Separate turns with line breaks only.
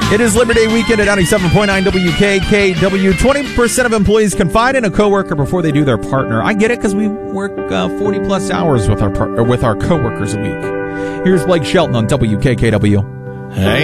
It is Labor Day weekend at 97.9 WKKW. 20% of employees confide in a coworker before they do their partner. I get it because we work 40 plus hours with our coworkers a week. Here's Blake Shelton on WKKW.
Hey.